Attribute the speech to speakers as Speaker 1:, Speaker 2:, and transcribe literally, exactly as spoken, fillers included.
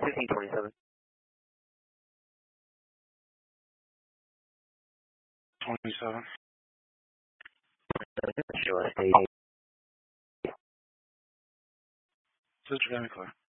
Speaker 1: fifteen twenty-seven.
Speaker 2: twenty-seven.
Speaker 1: Show us state.
Speaker 2: Sister Family Clear.